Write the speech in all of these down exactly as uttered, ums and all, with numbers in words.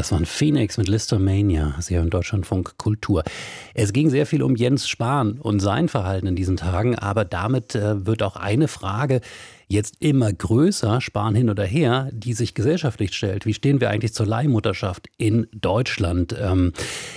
Das war ein Phoenix mit Lisztomania, Sie hören Deutschlandfunk Kultur. Es ging sehr viel um Jens Spahn und sein Verhalten in diesen Tagen, aber damit äh, wird auch eine Frage jetzt immer größer, Spahn hin oder her, die sich gesellschaftlich stellt. Wie stehen wir eigentlich zur Leihmutterschaft in Deutschland? Ähm,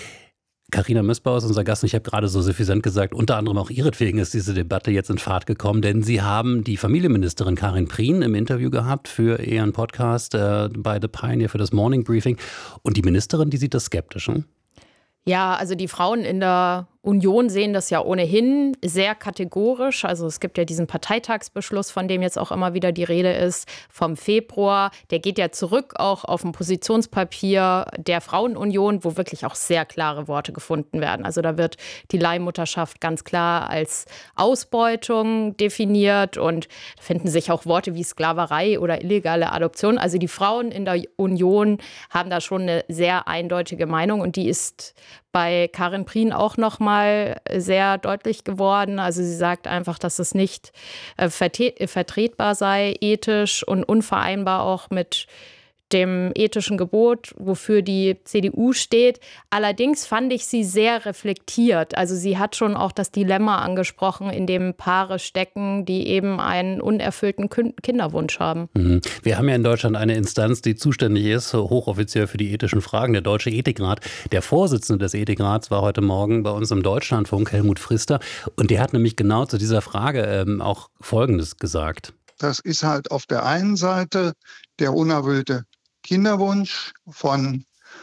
Carina Missbauer ist unser Gast und ich habe gerade so suffisant gesagt, unter anderem auch ihretwegen ist diese Debatte jetzt in Fahrt gekommen, denn Sie haben die Familienministerin Karin Prien im Interview gehabt für Ihren Podcast äh, bei The Pioneer für das Morning Briefing und die Ministerin, die sieht das skeptisch, hm? Ja, also die Frauen in der Union sehen das ja ohnehin sehr kategorisch. Also es gibt ja diesen Parteitagsbeschluss, von dem jetzt auch immer wieder die Rede ist, vom Februar. Der geht ja zurück auch auf ein Positionspapier der Frauenunion, wo wirklich auch sehr klare Worte gefunden werden. Also da wird die Leihmutterschaft ganz klar als Ausbeutung definiert und da finden sich auch Worte wie Sklaverei oder illegale Adoption. Also die Frauen in der Union haben da schon eine sehr eindeutige Meinung und die ist bei Karin Prien auch noch mal sehr deutlich geworden. Also sie sagt einfach, dass es nicht äh, vertre- vertretbar sei, ethisch und unvereinbar auch mit dem ethischen Gebot, wofür die C D U steht. Allerdings fand ich sie sehr reflektiert. Also sie hat schon auch das Dilemma angesprochen, in dem Paare stecken, die eben einen unerfüllten Kinderwunsch haben. Mhm. Wir haben ja in Deutschland eine Instanz, die zuständig ist, hochoffiziell für die ethischen Fragen, der Deutsche Ethikrat. Der Vorsitzende des Ethikrats war heute Morgen bei uns im Deutschlandfunk, Helmut Frister. Und der hat nämlich genau zu dieser Frage ähm, auch Folgendes gesagt. Das ist halt auf der einen Seite der unerfüllte Kinderwunsch von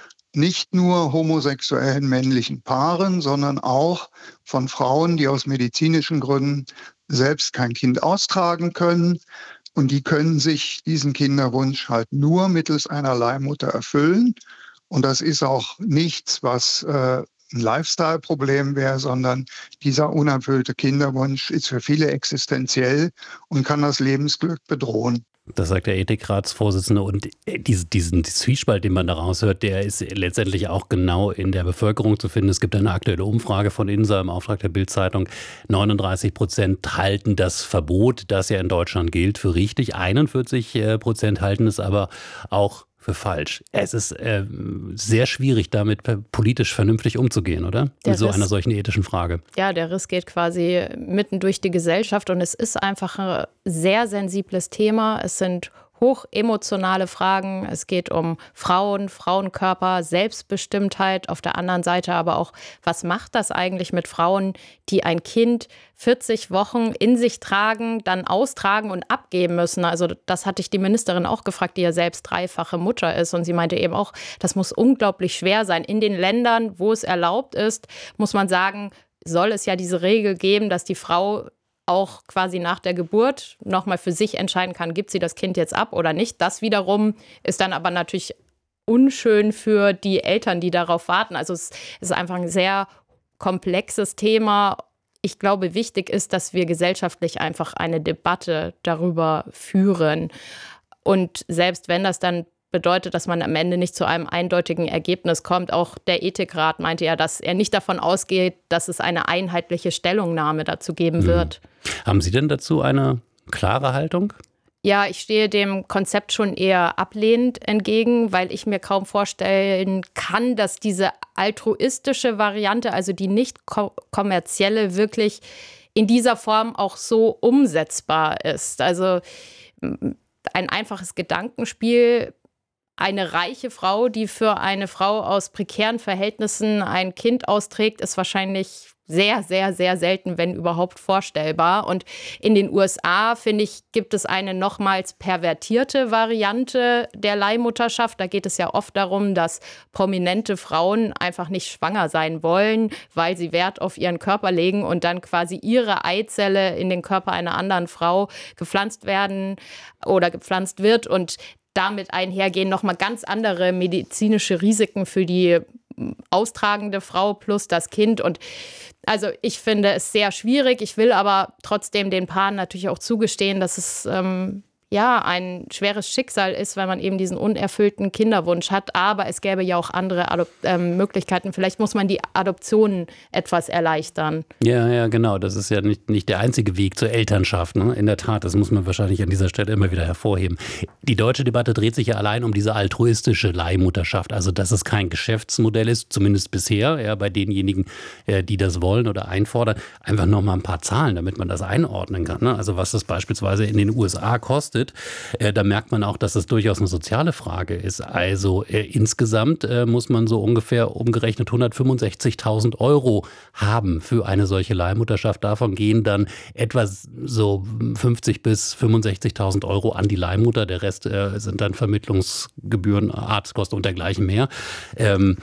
nicht nur homosexuellen männlichen Paaren, sondern auch von Frauen, die aus medizinischen Gründen selbst kein Kind austragen können. Und die können sich diesen Kinderwunsch halt nur mittels einer Leihmutter erfüllen. Und das ist auch nichts, was äh, ein Lifestyle-Problem wäre, sondern dieser unerfüllte Kinderwunsch ist für viele existenziell und kann das Lebensglück bedrohen. Das sagt der Ethikratsvorsitzende und diesen, diesen Zwiespalt, den man da raushört, der ist letztendlich auch genau in der Bevölkerung zu finden. Es gibt eine aktuelle Umfrage von INSA im Auftrag der Bild-Zeitung. neununddreißig Prozent halten das Verbot, das ja in Deutschland gilt, für richtig. einundvierzig Prozent halten es aber auch für falsch. Es ist äh, sehr schwierig, damit politisch vernünftig umzugehen, oder? Der Mit so Riss, einer solchen ethischen Frage. Ja, der Riss geht quasi mitten durch die Gesellschaft und es ist einfach ein sehr sensibles Thema. Es sind hochemotionale Fragen. Es geht um Frauen, Frauenkörper, Selbstbestimmtheit. Auf der anderen Seite aber auch, was macht das eigentlich mit Frauen, die ein Kind vierzig Wochen in sich tragen, dann austragen und abgeben müssen? Also das hatte ich die Ministerin auch gefragt, die ja selbst dreifache Mutter ist. Und sie meinte eben auch, das muss unglaublich schwer sein. In den Ländern, wo es erlaubt ist, muss man sagen, soll es ja diese Regel geben, dass die Frau auch quasi nach der Geburt nochmal für sich entscheiden kann, gibt sie das Kind jetzt ab oder nicht. Das wiederum ist dann aber natürlich unschön für die Eltern, die darauf warten. Also es ist einfach ein sehr komplexes Thema. Ich glaube, wichtig ist, dass wir gesellschaftlich einfach eine Debatte darüber führen. Und selbst wenn das dann bedeutet, dass man am Ende nicht zu einem eindeutigen Ergebnis kommt. Auch der Ethikrat meinte ja, dass er nicht davon ausgeht, dass es eine einheitliche Stellungnahme dazu geben wird. Hm. Haben Sie denn dazu eine klare Haltung? Ja, ich stehe dem Konzept schon eher ablehnend entgegen, weil ich mir kaum vorstellen kann, dass diese altruistische Variante, also die nicht ko- kommerzielle, wirklich in dieser Form auch so umsetzbar ist. Also ein einfaches Gedankenspiel. Eine reiche Frau, die für eine Frau aus prekären Verhältnissen ein Kind austrägt, ist wahrscheinlich sehr, sehr, sehr selten, wenn überhaupt vorstellbar. Und in den U S A, finde ich, gibt es eine nochmals pervertierte Variante der Leihmutterschaft. Da geht es ja oft darum, dass prominente Frauen einfach nicht schwanger sein wollen, weil sie Wert auf ihren Körper legen und dann quasi ihre Eizelle in den Körper einer anderen Frau gepflanzt werden oder gepflanzt wird und damit einhergehen nochmal ganz andere medizinische Risiken für die austragende Frau plus das Kind. Und also ich finde es sehr schwierig. Ich will aber trotzdem den Paaren natürlich auch zugestehen, dass es ähm, ja, ein schweres Schicksal ist, weil man eben diesen unerfüllten Kinderwunsch hat. Aber es gäbe ja auch andere Adop- ähm, Möglichkeiten. Vielleicht muss man die Adoptionen etwas erleichtern. Ja, ja, genau. Das ist ja nicht, nicht der einzige Weg zur Elternschaft. Ne? In der Tat, das muss man wahrscheinlich an dieser Stelle immer wieder hervorheben. Die deutsche Debatte dreht sich ja allein um diese altruistische Leihmutterschaft. Also, dass es kein Geschäftsmodell ist, zumindest bisher, ja, bei denjenigen, die das wollen oder einfordern. Einfach noch mal ein paar Zahlen, damit man das einordnen kann. Ne? Also, was das beispielsweise in den U S A kostet, äh, da merkt man auch, dass es durchaus eine soziale Frage ist. Also, äh, insgesamt äh, muss man so ungefähr umgerechnet hundertfünfundsechzigtausend Euro haben für eine solche Leihmutterschaft. Davon gehen dann etwa so fünfzig bis fünfundsechzigtausend Euro an die Leihmutter. Der Rest äh, sind dann Vermittlungsgebühren, Arztkosten und dergleichen mehr. Ähm,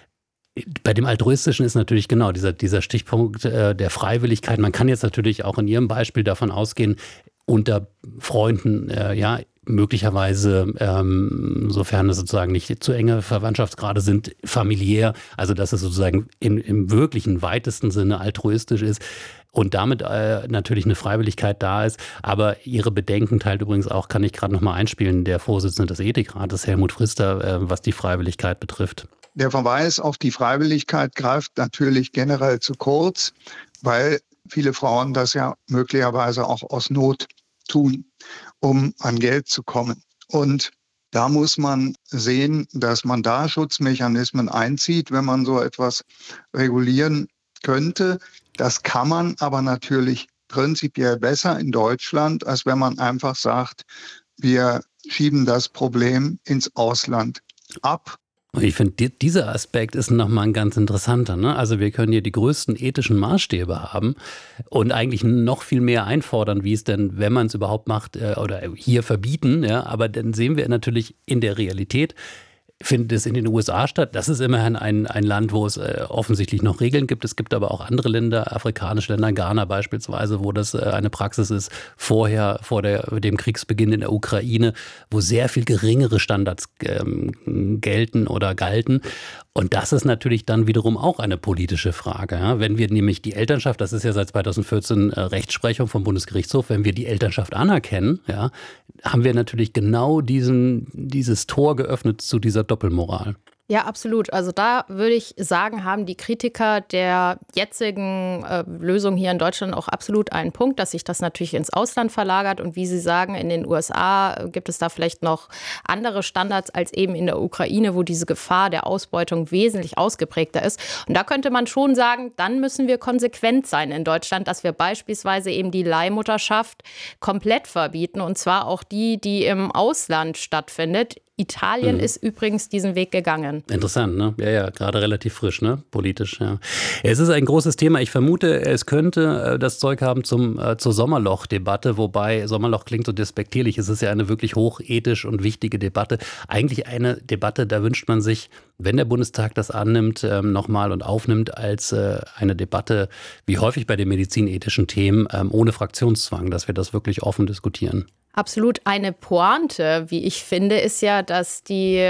Bei dem Altruistischen ist natürlich genau dieser, dieser Stichpunkt äh, der Freiwilligkeit. Man kann jetzt natürlich auch in Ihrem Beispiel davon ausgehen, unter Freunden, äh, ja, möglicherweise, ähm, sofern es sozusagen nicht zu enge Verwandtschaftsgrade sind, familiär, also dass es sozusagen in, im wirklichen weitesten Sinne altruistisch ist und damit äh, natürlich eine Freiwilligkeit da ist. Aber Ihre Bedenken teilt übrigens auch, kann ich gerade noch mal einspielen, der Vorsitzende des Ethikrates, Helmut Frister, äh, was die Freiwilligkeit betrifft. Der Verweis auf die Freiwilligkeit greift natürlich generell zu kurz, weil viele Frauen das ja möglicherweise auch aus Not tun, um an Geld zu kommen. Und da muss man sehen, dass man da Schutzmechanismen einzieht, wenn man so etwas regulieren könnte. Das kann man aber natürlich prinzipiell besser in Deutschland, als wenn man einfach sagt, wir schieben das Problem ins Ausland ab. Ich finde, dieser Aspekt ist nochmal ein ganz interessanter. Ne? Also wir können hier die größten ethischen Maßstäbe haben und eigentlich noch viel mehr einfordern, wie es denn, wenn man es überhaupt macht, äh, oder hier verbieten. Ja? Aber dann sehen wir natürlich in der Realität, findet es in den U S A statt. Das ist immerhin ein, ein Land, wo es äh, offensichtlich noch Regeln gibt. Es gibt aber auch andere Länder, afrikanische Länder, Ghana beispielsweise, wo das äh, eine Praxis ist, vorher, vor der, dem Kriegsbeginn in der Ukraine, wo sehr viel geringere Standards ähm, gelten oder galten. Und das ist natürlich dann wiederum auch eine politische Frage. Ja? Wenn wir nämlich die Elternschaft, das ist ja seit zweitausendvierzehn äh, Rechtsprechung vom Bundesgerichtshof, wenn wir die Elternschaft anerkennen, ja, haben wir natürlich genau diesen, dieses Tor geöffnet zu dieser Doppelmoral. Ja, absolut. Also da würde ich sagen, haben die Kritiker der jetzigen äh, Lösung hier in Deutschland auch absolut einen Punkt, dass sich das natürlich ins Ausland verlagert. Und wie Sie sagen, in den U S A gibt es da vielleicht noch andere Standards als eben in der Ukraine, wo diese Gefahr der Ausbeutung wesentlich ausgeprägter ist. Und da könnte man schon sagen, dann müssen wir konsequent sein in Deutschland, dass wir beispielsweise eben die Leihmutterschaft komplett verbieten. Und zwar auch die, die im Ausland stattfindet. Italien mhm. ist übrigens diesen Weg gegangen. Interessant, ne? Ja, ja, gerade relativ frisch, ne? Politisch, ja. Es ist ein großes Thema. Ich vermute, es könnte äh, das Zeug haben zum, äh, zur Sommerloch-Debatte, wobei Sommerloch klingt so despektierlich. Es ist ja eine wirklich hochethisch und wichtige Debatte. Eigentlich eine Debatte, da wünscht man sich, wenn der Bundestag das annimmt, ähm, nochmal und aufnimmt, als äh, eine Debatte, wie häufig bei den medizinethischen Themen, ähm, ohne Fraktionszwang, dass wir das wirklich offen diskutieren. Absolut. Eine Pointe, wie ich finde, ist ja, dass die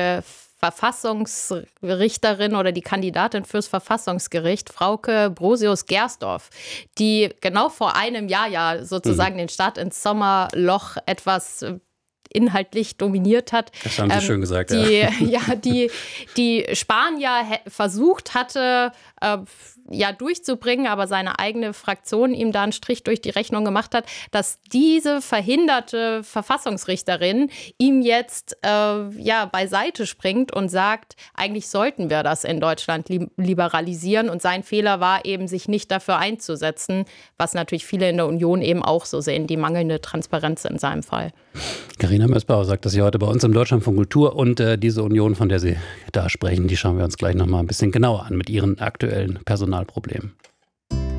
Verfassungsrichterin oder die Kandidatin fürs Verfassungsgericht, Frauke Brosius-Gersdorf, die genau vor einem Jahr ja sozusagen mhm. den Start ins Sommerloch etwas inhaltlich dominiert hat. Das haben Sie ähm, schön gesagt, die, ja. ja die, die Spanier versucht hatte, äh, ja durchzubringen, aber seine eigene Fraktion ihm da einen Strich durch die Rechnung gemacht hat, dass diese verhinderte Verfassungsrichterin ihm jetzt äh, ja beiseite springt und sagt, eigentlich sollten wir das in Deutschland li- liberalisieren. Und sein Fehler war eben, sich nicht dafür einzusetzen, was natürlich viele in der Union eben auch so sehen, die mangelnde Transparenz in seinem Fall. Carina Mössbauer sagt das hier heute bei uns im Deutschlandfunk Kultur. Und äh, diese Union, von der Sie da sprechen, die schauen wir uns gleich noch mal ein bisschen genauer an mit ihren aktuellen Personalproblemen.